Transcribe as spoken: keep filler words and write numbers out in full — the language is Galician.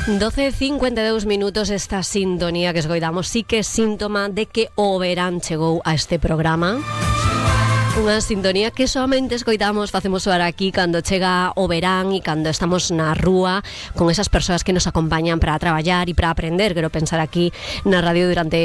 doce e cincuenta e dous minutos. Esta sintonía que escoitamos sí que é síntoma de que o verán chegou a este programa. Unha sintonía que somente escoitamos, facemos soar aquí cando chega o verán e cando estamos na rúa con esas persoas que nos acompañan para traballar e para aprender. Quero pensar aquí na radio durante